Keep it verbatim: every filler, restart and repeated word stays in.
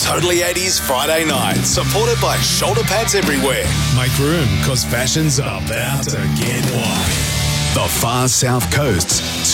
Totally eighties Friday night, supported by shoulder pads everywhere. Make room, cause fashion's about to get wild. The far south coast's